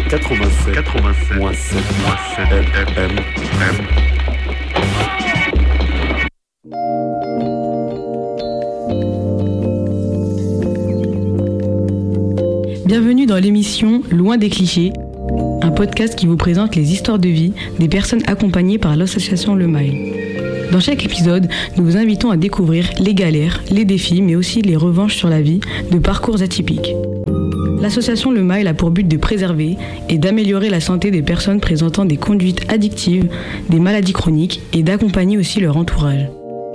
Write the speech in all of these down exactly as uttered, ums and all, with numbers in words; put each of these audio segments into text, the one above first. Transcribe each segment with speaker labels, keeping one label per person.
Speaker 1: quatre-vingt-sept, quatre-vingt-sept, moins sept, moins sept, F M, M.
Speaker 2: Bienvenue dans l'émission Loin des clichés, un podcast qui vous présente les histoires de vie des personnes accompagnées par l'association Le Mail. Dans chaque épisode, nous vous invitons à découvrir les galères, les défis, mais aussi les revanches sur la vie de parcours atypiques. L'association Le Mail a pour but de préserver et d'améliorer la santé des personnes présentant des conduites addictives, des maladies chroniques et d'accompagner aussi leur entourage.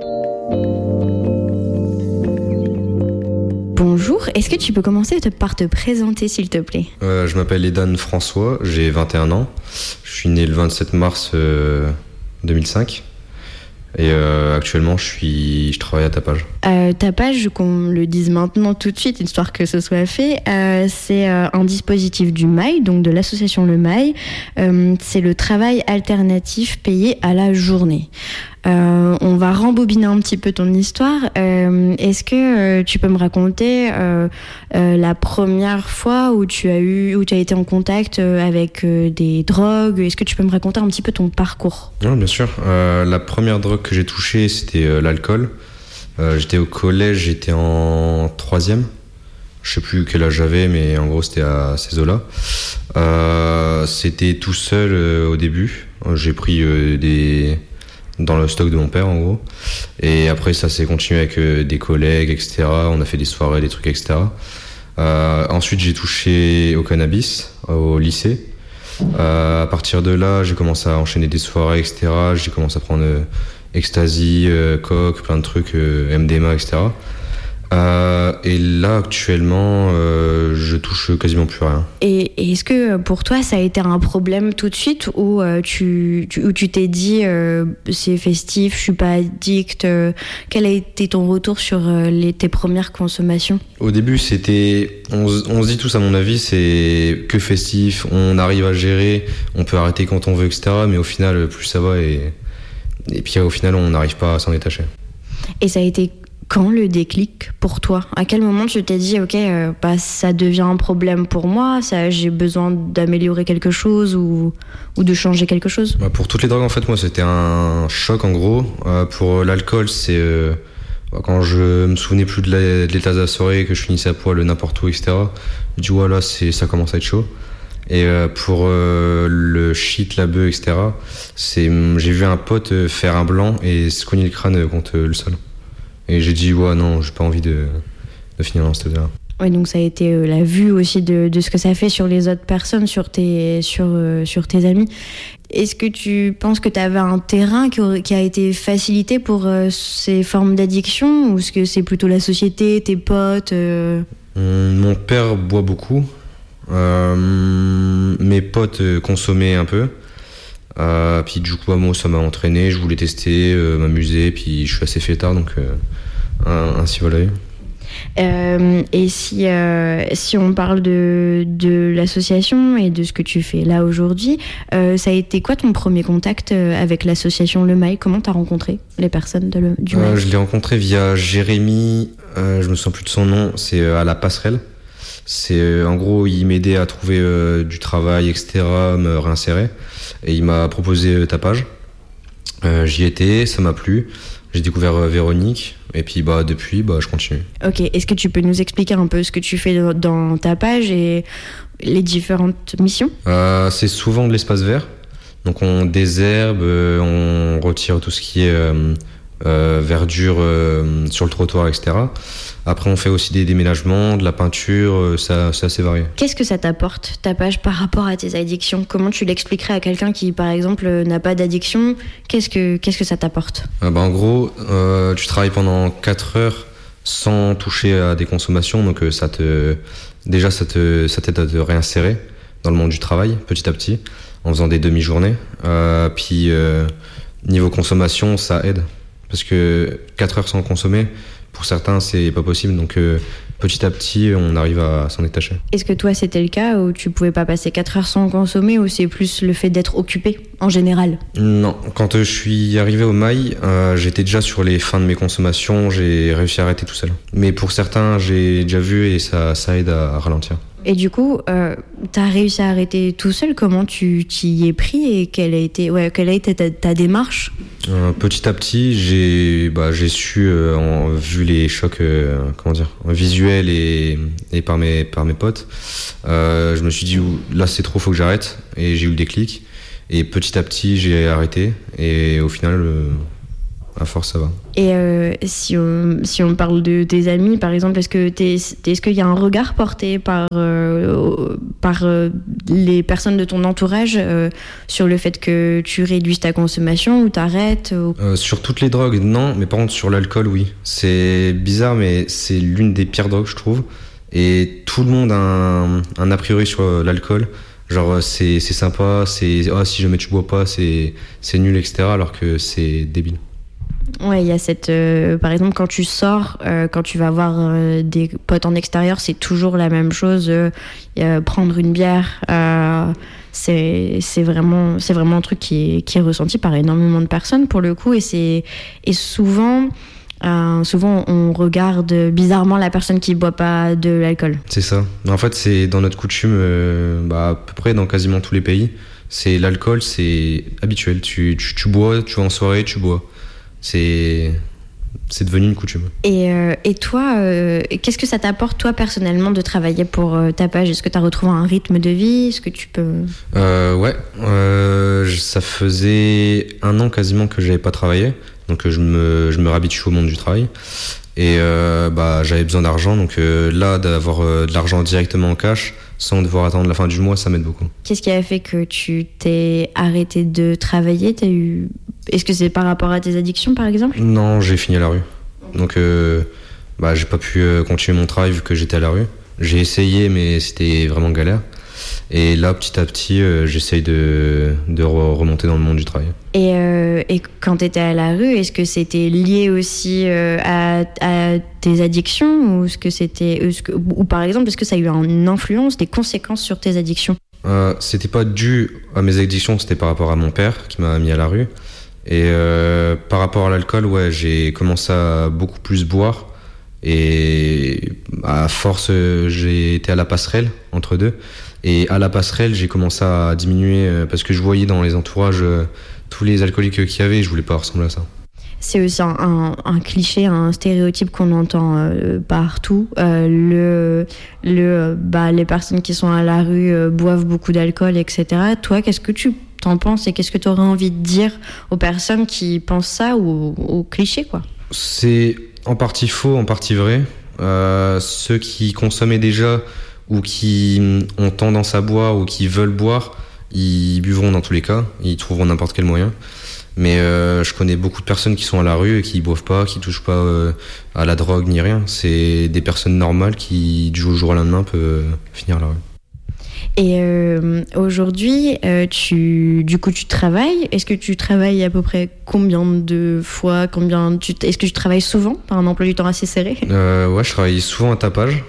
Speaker 3: Bonjour, est-ce que tu peux commencer par te présenter s'il te plaît ?
Speaker 4: euh, Je m'appelle Edan François, j'ai vingt et un ans. Je suis né le vingt-sept mars euh, deux mille cinq. Et euh, actuellement, je, suis, je travaille à Tapage.
Speaker 3: Euh, Tapage, qu'on le dise maintenant tout de suite, histoire que ce soit fait, euh, c'est euh, un dispositif du M A I, donc de l'association Le Mail. Euh, c'est le travail alternatif payé à la journée. Euh, on va rembobiner un petit peu ton histoire. Euh, est-ce que euh, tu peux me raconter euh, euh, la première fois où tu as eu, où tu as été en contact euh, avec euh, des drogues ? Est-ce que tu peux me raconter un petit peu ton parcours ?
Speaker 4: Oui, bien sûr. Euh, la première drogue que j'ai touchée, c'était euh, l'alcool. Euh, j'étais au collège, j'étais en troisième. Je sais plus quel âge j'avais, mais en gros, c'était à ces eaux-là. Euh, c'était tout seul euh, au début. J'ai pris euh, des... dans le stock de mon père, en gros. Et après, ça s'est continué avec euh, des collègues, et cetera. On a fait des soirées, des trucs, et cetera. Euh, ensuite, j'ai touché au cannabis, au lycée. Euh, à partir de là, j'ai commencé à enchaîner des soirées, et cetera. J'ai commencé à prendre euh, ecstasy, euh, coke, plein de trucs, euh, M D M A, et cetera. Euh, et là, actuellement, euh, je touche quasiment plus rien.
Speaker 3: Et, et est-ce que pour toi, ça a été un problème tout de suite ou euh, tu, tu, où tu t'es dit euh, c'est festif, je suis pas addict euh, quel a été ton retour sur euh, les, tes premières consommations ?
Speaker 4: Au début, c'était, on, on se dit tous à mon avis, c'est que festif, on arrive à gérer, on peut arrêter quand on veut, et cetera. Mais au final, plus ça va et, et puis au final, on n'arrive pas à s'en détacher.
Speaker 3: Et ça a été quand le déclic pour toi ? À quel moment tu t'es dit ok, euh, bah, ça devient un problème pour moi, ça, j'ai besoin d'améliorer quelque chose ou, ou de changer quelque chose ?
Speaker 4: Bah, pour toutes les drogues, en fait, moi, c'était un choc en gros. Euh, pour l'alcool, c'est euh, quand je me souvenais plus de, la, de l'état de la soirée, que je finissais à poil n'importe où, et cetera. Je dis voilà, c'est, ça commence à être chaud. Et euh, pour euh, le shit, la bœuf, et cetera, c'est, j'ai vu un pote faire un blanc et se cogner le crâne contre le sol. Et j'ai dit, ouais, non, j'ai pas envie de, de finir dans cette état-là.
Speaker 3: Ouais, donc ça a été euh, la vue aussi de, de ce que ça fait sur les autres personnes, sur tes, sur, euh, sur tes amis. Est-ce que tu penses que tu avais un terrain qui, aurait, qui a été facilité pour euh, ces formes d'addiction ? Ou est-ce que c'est plutôt la société, tes potes euh...
Speaker 4: Mon père boit beaucoup. Euh, mes potes consommaient un peu. Euh, puis du coup, moi, ça m'a entraîné, je voulais tester, euh, m'amuser, puis je suis assez fêtard, donc euh, ainsi voilà.
Speaker 3: Euh, et si, euh, si on parle de, de l'association et de ce que tu fais là aujourd'hui, euh, ça a été quoi ton premier contact avec l'association Le Mail ? Comment t'as rencontré les personnes de le, du Mail ?
Speaker 4: euh, Je l'ai rencontré via Jérémy, euh, je me souviens plus de son nom, c'est euh, à la passerelle. C'est, euh, en gros, il m'aidait à trouver euh, du travail, et cetera, me réinsérer. Et il m'a proposé euh, Tapage. Euh, j'y étais, ça m'a plu. J'ai découvert euh, Véronique. Et puis bah, depuis, bah, je continue.
Speaker 3: Ok, est-ce que tu peux nous expliquer un peu ce que tu fais dans, dans Tapage et les différentes missions ?
Speaker 4: euh, C'est souvent de l'espace vert. Donc on désherbe, euh, on retire tout ce qui est euh, euh, verdure euh, sur le trottoir, et cetera. Après, on fait aussi des déménagements, de la peinture, ça, c'est assez varié.
Speaker 3: Qu'est-ce que ça t'apporte, Tapage, par rapport à tes addictions ? Comment tu l'expliquerais à quelqu'un qui, par exemple, n'a pas d'addiction ? Qu'est-ce que, qu'est-ce que ça t'apporte ?
Speaker 4: euh, bah, En gros, euh, tu travailles pendant quatre heures sans toucher à des consommations, donc euh, ça te, déjà, ça, te, ça t'aide à te réinsérer dans le monde du travail, petit à petit, en faisant des demi-journées. Euh, puis, euh, niveau consommation, ça aide, parce que quatre heures sans consommer, pour certains, c'est pas possible, donc euh, petit à petit, on arrive à s'en détacher.
Speaker 3: Est-ce que toi, c'était le cas où tu pouvais pas passer quatre heures sans consommer, ou c'est plus le fait d'être occupé, en général ?
Speaker 4: Non, quand euh, je suis arrivé au M A I, euh, j'étais déjà sur les fins de mes consommations, j'ai réussi à arrêter tout seul. Mais pour certains, j'ai déjà vu et ça, ça aide à ralentir.
Speaker 3: Et du coup, euh, t'as réussi à arrêter tout seul. Comment tu t'y es pris et quelle a été, ouais, quelle a été ta, ta démarche?
Speaker 4: Euh, petit à petit, j'ai, bah, j'ai su, euh, en, vu les chocs, euh, comment dire, visuels et, et par mes, par mes potes, euh, je me suis dit, là c'est trop, faut que j'arrête. Et j'ai eu le déclic. Et petit à petit, j'ai arrêté. Et au final, euh, à force, ça va.
Speaker 3: Et euh, si, on, si on parle de tes amis, par exemple, est-ce que t'es, est-ce qu'il y a un regard porté par, euh, par euh, les personnes de ton entourage euh, sur le fait que tu réduises ta consommation ou t'arrêtes ou...
Speaker 4: euh, Sur toutes les drogues, non. Mais par contre, sur l'alcool, oui. C'est bizarre, mais c'est l'une des pires drogues, je trouve. Et tout le monde a un, un a priori sur l'alcool. Genre, c'est, c'est sympa, c'est oh, si jamais tu bois pas, c'est, c'est nul, et cetera. Alors que c'est débile.
Speaker 3: Ouais, il y a cette. Euh, par exemple, quand tu sors, euh, quand tu vas voir euh, des potes en extérieur, c'est toujours la même chose. Euh, euh, prendre une bière, euh, c'est, c'est, vraiment, c'est vraiment un truc qui est, qui est ressenti par énormément de personnes pour le coup. Et, c'est, et souvent, euh, souvent, on regarde bizarrement la personne qui ne boit pas de l'alcool.
Speaker 4: C'est ça. En fait, c'est dans notre coutume, euh, bah, à peu près dans quasiment tous les pays. C'est l'alcool, c'est habituel. Tu, tu, tu bois, tu vas en soirée, tu bois. C'est, c'est devenu une coutume.
Speaker 3: Et, euh, et toi, euh, qu'est-ce que ça t'apporte, toi, personnellement, de travailler pour euh, ta page? Est-ce que tu as retrouvé un rythme de vie? Est-ce que tu peux...
Speaker 4: euh, Ouais, euh, ça faisait un an quasiment que je n'avais pas travaillé. Donc je me, je me réhabitue au monde du travail. Et euh, bah, j'avais besoin d'argent. Donc euh, là, d'avoir euh, de l'argent directement en cash, sans devoir attendre la fin du mois, ça m'aide beaucoup.
Speaker 3: Qu'est-ce qui a fait que tu t'es arrêté de travailler? T'as eu... Est-ce que c'est par rapport à tes addictions, par exemple?
Speaker 4: Non, j'ai fini à la rue. Donc, euh, bah, j'ai pas pu euh, continuer mon travail vu que j'étais à la rue. J'ai essayé, mais c'était vraiment galère. Et là, petit à petit, euh, j'essaye de, de re- remonter dans le monde du travail.
Speaker 3: Et, euh, et quand tu étais à la rue, est-ce que c'était lié aussi euh, à, à tes addictions ou, est-ce que c'était, est-ce que, ou par exemple, est-ce que ça a eu une influence, des conséquences sur tes addictions?
Speaker 4: euh, C'était pas dû à mes addictions, c'était par rapport à mon père qui m'a mis à la rue. Et euh, par rapport à l'alcool, ouais, j'ai commencé à beaucoup plus boire. Et à force, j'ai été à la passerelle entre deux. Et à la passerelle, j'ai commencé à diminuer parce que je voyais dans les entourages tous les alcooliques qu'il y avait et je voulais pas ressembler à ça.
Speaker 3: C'est aussi un, un, un cliché, un stéréotype qu'on entend euh, partout. Euh, le, le, bah, les personnes qui sont à la rue euh, boivent beaucoup d'alcool, et cetera. Toi, qu'est-ce que tu t'en penses et qu'est-ce que tu aurais envie de dire aux personnes qui pensent ça ou aux clichés, quoi? C'est
Speaker 4: en partie faux, en partie vrai. Euh, ceux qui consommaient déjà ou qui ont tendance à boire ou qui veulent boire, ils buvront dans tous les cas, ils trouveront n'importe quel moyen. Mais euh, je connais beaucoup de personnes qui sont à la rue et qui ne boivent pas, qui ne touchent pas euh, à la drogue ni rien. C'est des personnes normales qui, du jour au lendemain, peuvent euh, finir à la rue.
Speaker 3: Et euh, aujourd'hui, euh, tu, du coup, tu travailles. Est-ce que tu travailles à peu près combien de fois combien tu, Est-ce que tu travailles souvent, par un emploi du temps assez serré?
Speaker 4: euh, Ouais, je travaille souvent à tapage.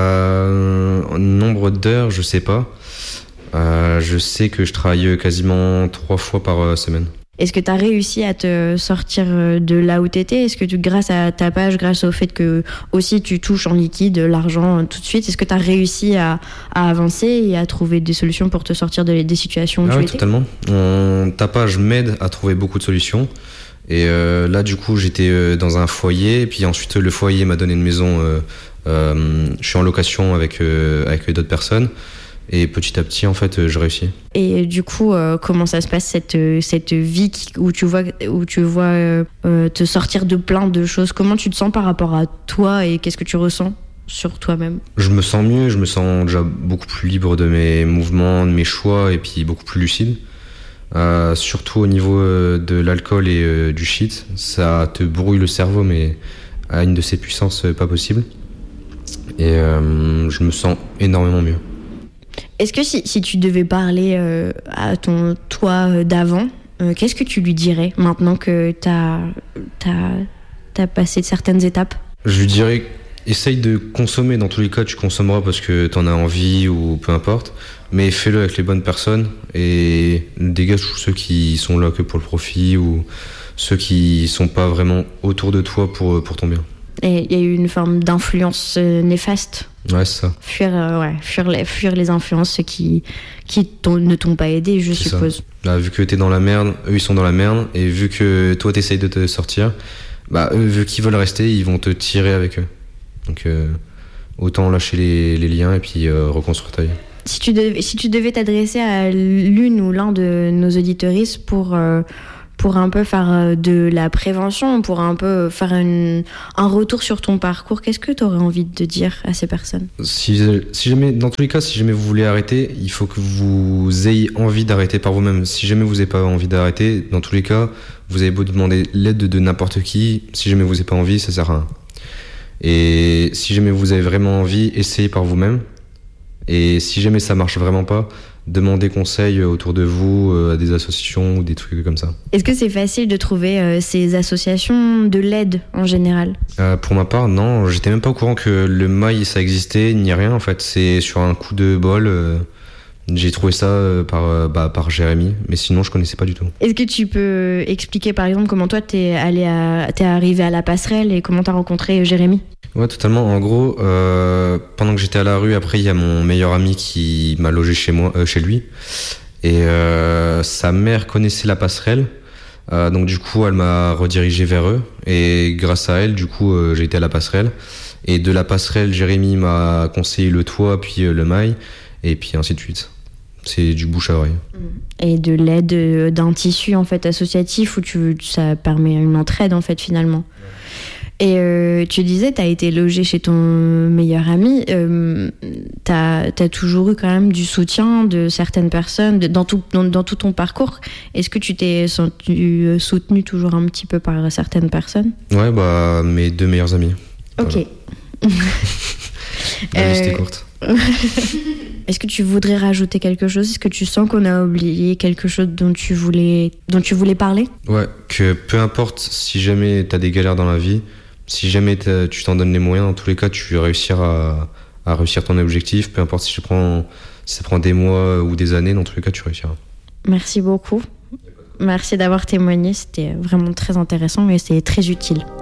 Speaker 4: Euh, nombre d'heures, je sais pas. Euh, je sais que je travaille quasiment trois fois par semaine.
Speaker 3: Est-ce que tu as réussi à te sortir de là où tu étais? Est-ce que tu, grâce à ta page, grâce au fait que aussi tu touches en liquide l'argent tout de suite, est-ce que tu as réussi à, à avancer et à trouver des solutions pour te sortir de, des situations où
Speaker 4: ah
Speaker 3: tu
Speaker 4: oui,
Speaker 3: étais?
Speaker 4: Totalement. Mon, ta page m'aide à trouver beaucoup de solutions. Et euh, là, du coup, j'étais dans un foyer. Et puis ensuite, le foyer m'a donné une maison. Euh, euh, je suis en location avec, euh, avec d'autres personnes. Et petit à petit, en fait, je réussis.
Speaker 3: Et du coup, euh, comment ça se passe, cette, cette vie qui, où tu vois, où tu vois euh, te sortir de plein de choses? Comment tu te sens par rapport à toi et qu'est-ce que tu ressens sur toi-même?
Speaker 4: Je me sens mieux, je me sens déjà beaucoup plus libre de mes mouvements, de mes choix et puis beaucoup plus lucide. Euh, surtout au niveau de l'alcool et euh, du shit, ça te brouille le cerveau, mais à une de ses puissances pas possible. Et euh, je me sens énormément mieux.
Speaker 3: Est-ce que si, si tu devais parler euh, à ton toi d'avant, euh, qu'est-ce que tu lui dirais maintenant que t'as, t'as, t'as passé certaines étapes? Je
Speaker 4: lui dirais, essaye de consommer. Dans tous les cas, tu consommeras parce que t'en as envie ou peu importe. Mais fais-le avec les bonnes personnes et dégage tous ceux qui sont là que pour le profit ou ceux qui sont pas vraiment autour de toi pour, pour ton bien.
Speaker 3: Et il y a eu une forme d'influence euh, néfaste.
Speaker 4: Ouais, c'est ça.
Speaker 3: Fuir, euh, ouais, fuir, les, fuir les influences qui, qui t'ont, ne t'ont pas aidé, je
Speaker 4: C'est
Speaker 3: suppose.
Speaker 4: ça. Là, vu que t'es dans la merde, eux ils sont dans la merde, et vu que toi t'essayes de te sortir, bah eux, vu qu'ils veulent rester, ils vont te tirer avec eux. Donc euh, autant lâcher les, les liens et puis euh, reconstruire ta vie.
Speaker 3: Si tu, devais, si tu devais t'adresser à l'une ou l'un de nos auditeuristes pour, euh, pour un peu faire de la prévention, pour un peu faire une, un retour sur ton parcours, qu'est-ce que tu aurais envie de dire à ces personnes ?
Speaker 4: Si, si jamais, dans tous les cas, si jamais vous voulez arrêter, il faut que vous ayez envie d'arrêter par vous-même. Si jamais vous n'avez pas envie d'arrêter, dans tous les cas, vous avez beau demander l'aide de n'importe qui, si jamais vous n'avez pas envie, ça sert à rien. Et si jamais vous avez vraiment envie, essayez par vous-même. Et si jamais ça marche vraiment pas, demandez conseil autour de vous, euh, à des associations ou des trucs comme ça.
Speaker 3: Est-ce que c'est facile de trouver euh, ces associations, de l'aide en général ?
Speaker 4: euh, Pour ma part, non. J'étais même pas au courant que le mail ça existait, ni rien en fait. C'est sur un coup de bol. Euh, j'ai trouvé ça euh, par, euh, bah, par Jérémy, mais sinon je connaissais pas du tout.
Speaker 3: Est-ce que tu peux expliquer par exemple comment toi t'es, allé à, t'es arrivé à la passerelle et comment t'as rencontré Jérémy ?
Speaker 4: Ouais, totalement. En gros, euh, pendant que j'étais à la rue, après, il y a mon meilleur ami qui m'a logé chez moi, euh, chez lui. Et euh, sa mère connaissait la passerelle. Euh, donc, du coup, elle m'a redirigé vers eux. Et grâce à elle, du coup, euh, j'ai été à la passerelle. Et de la passerelle, Jérémy m'a conseillé le toit, puis euh, le mail. Et puis ainsi de suite. C'est du bouche à oreille.
Speaker 3: Et de l'aide d'un tissu, en fait, associatif où tu, ça permet une entraide, en fait, finalement. Et euh, tu disais, tu as été logé chez ton meilleur ami. Euh, tu as toujours eu quand même du soutien de certaines personnes de, dans, tout, dans, dans tout ton parcours. Est-ce que tu t'es senti soutenu toujours un petit peu par certaines personnes ?
Speaker 4: Ouais, bah, mes deux meilleurs amis.
Speaker 3: Ok.
Speaker 4: Voilà. La liste est courte.
Speaker 3: Est-ce que tu voudrais rajouter quelque chose ? Est-ce que tu sens qu'on a oublié quelque chose dont tu voulais, dont tu voulais parler ?
Speaker 4: Ouais, que peu importe si jamais tu as des galères dans la vie, si jamais tu t'en donnes les moyens, dans tous les cas, tu vas réussir à, à réussir ton objectif. Peu importe si, je prends, si ça prend des mois ou des années, dans tous les cas, tu réussiras.
Speaker 3: Merci beaucoup. Merci d'avoir témoigné. C'était vraiment très intéressant et c'était très utile.